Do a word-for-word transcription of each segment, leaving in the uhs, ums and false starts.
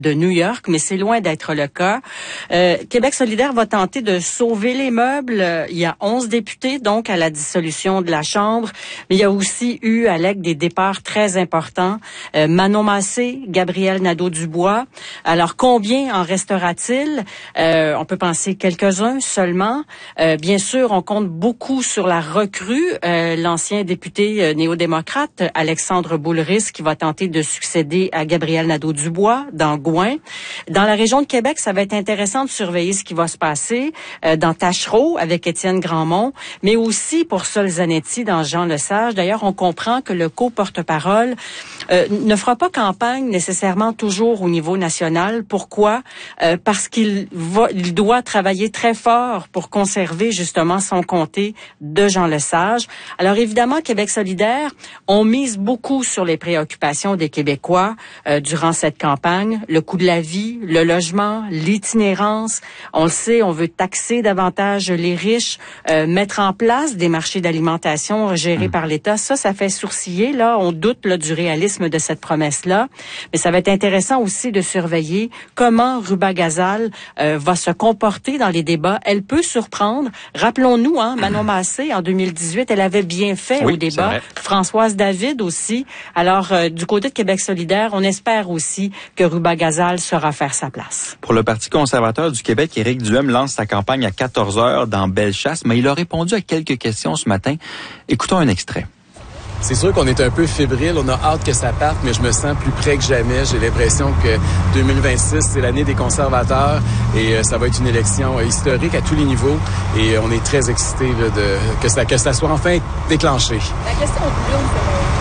de New York, mais c'est loin d'être le cas. Euh, Québec solidaire va tenter de sauver les meubles. Il y a onze députés, donc, à la dissolution de la Chambre, mais il y a aussi eu, à l'A Q, des départs très importants. Euh, Manon Massé, Gabriel Nadeau-Dubois. Alors, combien en restera-t-il? Euh, on peut penser quelques-uns seulement. Euh, bien sûr, on compte beaucoup sur la recrue, euh, l'ancien député euh, néo-démocrate, Alexandre Boulris, qui va tenter de succéder à Gabriel Nadeau-Dubois dans Dans la région de Québec, ça va être intéressant de surveiller ce qui va se passer euh, dans Tachereau avec Étienne Grandmont, mais aussi pour Sol Zanetti dans Jean Lesage. D'ailleurs, on comprend que le co-porte-parole euh, ne fera pas campagne nécessairement toujours au niveau national. Pourquoi? Euh, parce qu'il va, il doit travailler très fort pour conserver justement son comté de Jean Lesage. Alors évidemment, Québec solidaire, on mise beaucoup sur les préoccupations des Québécois euh, durant cette campagne. Le coût de la vie, le logement, l'itinérance. On le sait, on veut taxer davantage les riches, euh, mettre en place des marchés d'alimentation gérés mmh. par l'État. Ça, ça fait sourciller. Là, on doute là, du réalisme de cette promesse-là. Mais ça va être intéressant aussi de surveiller comment Ruba Gazal euh, va se comporter dans les débats. Elle peut surprendre. Rappelons-nous, hein, Manon Massé, en deux mille dix-huit, elle avait bien fait oui, au débat. Françoise David aussi. Alors, euh, du côté de Québec solidaire, on espère aussi que Ruba Gazal saura faire sa place. Pour le Parti conservateur du Québec, Éric Duhem lance sa campagne à quatorze heures dans Bellechasse, mais il a répondu à quelques questions ce matin. Écoutons un extrait. C'est sûr qu'on est un peu fébrile, on a hâte que ça parte, mais je me sens plus près que jamais. J'ai l'impression que deux mille vingt-six, c'est l'année des conservateurs et euh, ça va être une élection euh, historique à tous les niveaux et euh, on est très excités là, de que ça que ça soit enfin déclenché. La question de l'urne,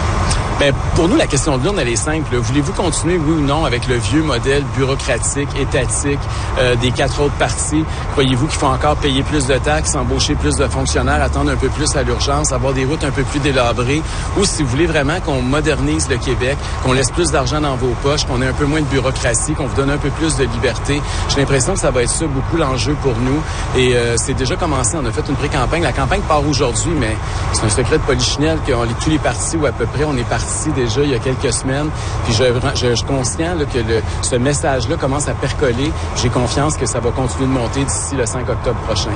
Ben, pour nous, la question de l'urne, elle est simple. Voulez-vous continuer, oui ou non, avec le vieux modèle bureaucratique, étatique euh, des quatre autres partis? Croyez-vous qu'il faut encore payer plus de taxes, embaucher plus de fonctionnaires, attendre un peu plus à l'urgence, avoir des routes un peu plus délabrées? Ou si vous voulez vraiment qu'on modernise le Québec, qu'on laisse plus d'argent dans vos poches, qu'on ait un peu moins de bureaucratie, qu'on vous donne un peu plus de liberté, j'ai l'impression que ça va être ça beaucoup l'enjeu pour nous. Et euh, c'est déjà commencé. On a fait une pré-campagne. La campagne part aujourd'hui, mais c'est un secret de polichinelle que on, tous les partis, ou à peu près, on est partis déjà il y a quelques semaines. Puis je, je, je suis conscient là, que le, ce message-là commence à percoler. J'ai confiance que ça va continuer de monter d'ici le cinq octobre prochain.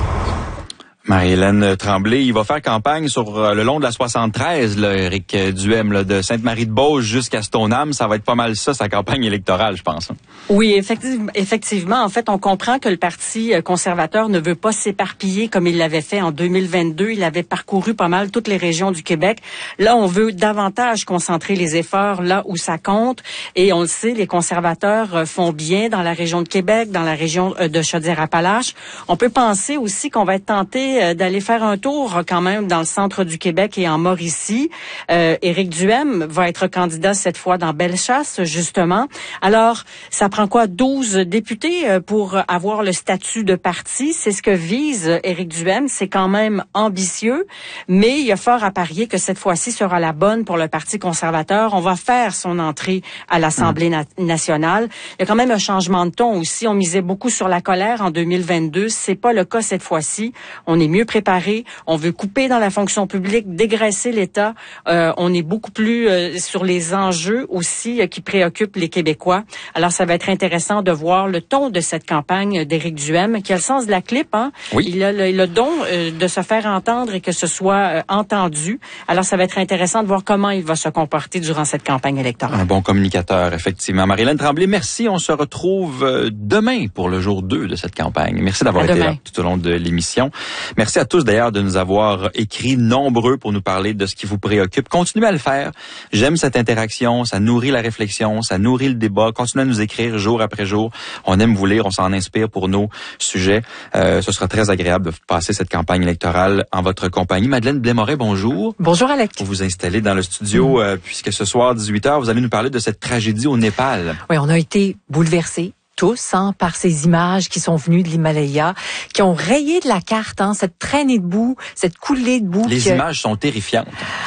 Marie-Hélène Tremblay, il va faire campagne sur euh, le long de la soixante-treize, là, Éric Duhem, là, de Sainte-Marie-de-Beauce jusqu'à Stoneham. Ça va être pas mal ça, sa campagne électorale, je pense. Hein. Oui, effectivement, effectivement. En fait, on comprend que le Parti conservateur ne veut pas s'éparpiller comme il l'avait fait en deux mille vingt-deux. Il avait parcouru pas mal toutes les régions du Québec. Là, on veut davantage concentrer les efforts là où ça compte. Et on le sait, les conservateurs font bien dans la région de Québec, dans la région de Chaudière-Appalaches. On peut penser aussi qu'on va être tenté d'aller faire un tour quand même dans le centre du Québec et en Mauricie. Euh, Éric Duhem va être candidat cette fois dans Bellechasse, justement. Alors, ça prend quoi? douze députés pour avoir le statut de parti. C'est ce que vise Éric Duhem. C'est quand même ambitieux, mais il y a fort à parier que cette fois-ci sera la bonne pour le Parti conservateur. On va faire son entrée à l'Assemblée na- nationale. Il y a quand même un changement de ton aussi. On misait beaucoup sur la colère en deux mille vingt-deux. C'est pas le cas cette fois-ci. On est mieux préparé. On veut couper dans la fonction publique, dégraisser l'État. Euh, on est beaucoup plus euh, sur les enjeux aussi euh, qui préoccupent les Québécois. Alors, ça va être intéressant de voir le ton de cette campagne d'Éric Duhem, qui a le sens de la clip. Hein? Oui. Il a le, le don euh, de se faire entendre et que ce soit euh, entendu. Alors, ça va être intéressant de voir comment il va se comporter durant cette campagne électorale. Un bon communicateur, effectivement. Marie-Hélène Tremblay, merci. On se retrouve euh, demain pour le jour deux de cette campagne. Merci d'avoir à été demain. là tout au long de l'émission. Merci à tous d'ailleurs de nous avoir écrit nombreux pour nous parler de ce qui vous préoccupe. Continuez à le faire. J'aime cette interaction. Ça nourrit la réflexion, ça nourrit le débat. Continuez à nous écrire jour après jour. On aime vous lire, on s'en inspire pour nos sujets. Euh, ce sera très agréable de passer cette campagne électorale en votre compagnie. Madeleine Blais-Moret, bonjour. Bonjour Alec. Vous vous installez dans le studio mmh. euh, puisque ce soir, dix-huit heures, vous allez nous parler de cette tragédie au Népal. Oui, on a été bouleversés. Tous, hein, par ces images qui sont venues de l'Himalaya, qui ont rayé de la carte, hein, cette traînée de boue, cette coulée de boue. Les que... images sont terrifiantes. Oui.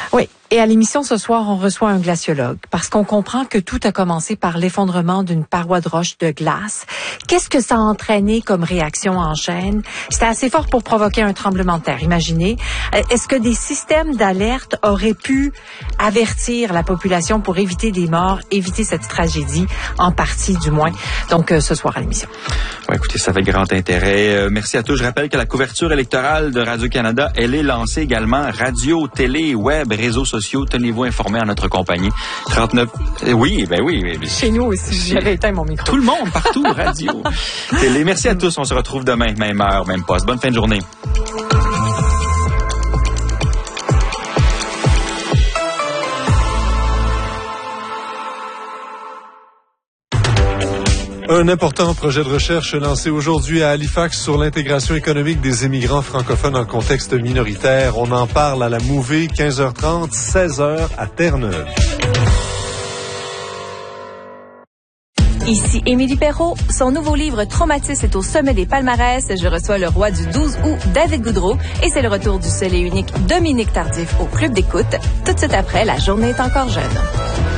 Et à l'émission ce soir, on reçoit un glaciologue parce qu'on comprend que tout a commencé par l'effondrement d'une paroi de roche de glace. Qu'est-ce que ça a entraîné comme réaction en chaîne? C'était assez fort pour provoquer un tremblement de terre. Imaginez, est-ce que des systèmes d'alerte auraient pu avertir la population pour éviter des morts, éviter cette tragédie, en partie du moins? Donc, euh, ce soir à l'émission. Ouais, écoutez, ça fait grand intérêt. Euh, merci à tous. Je rappelle que la couverture électorale de Radio-Canada, elle est lancée également. Radio, télé, web, réseaux sociaux. Tenez-vous informés en notre compagnie. trente-neuf Euh, oui, ben oui. oui Chez nous aussi. J'avais éteint mon micro. Tout le monde, partout, radio, télé. Merci à tous. On se retrouve demain, même heure, même poste. Bonne fin de journée. Un important projet de recherche lancé aujourd'hui à Halifax sur l'intégration économique des immigrants francophones en contexte minoritaire. On en parle à la Mouvée, quinze heures trente, seize heures à Terre-Neuve. Ici Émilie Perrault. Son nouveau livre Traumatisme est au sommet des palmarès. Je reçois le roi du douze août, David Goudreau. Et c'est le retour du seul et unique Dominique Tardif au Club d'écoute. Tout de suite après, La journée est encore jeune.